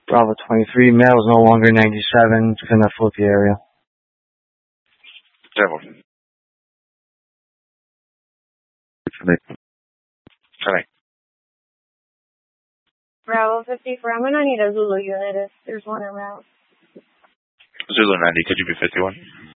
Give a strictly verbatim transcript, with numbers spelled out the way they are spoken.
Bravo twenty-three, male is no longer ninety-seven, it's in the Philadelphia area. Devil. Sorry. Bravo fifty-four, I'm gonna need a Zulu unit if there's one around. Zulu ninety, could you be fifty-one?